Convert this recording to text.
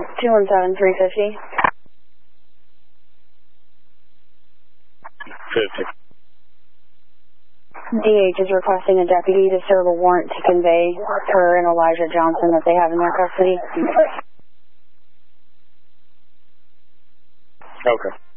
217-350. 50. DH is requesting a deputy to serve a warrant to convey her and Elijah Johnson that they have in their custody. Okay.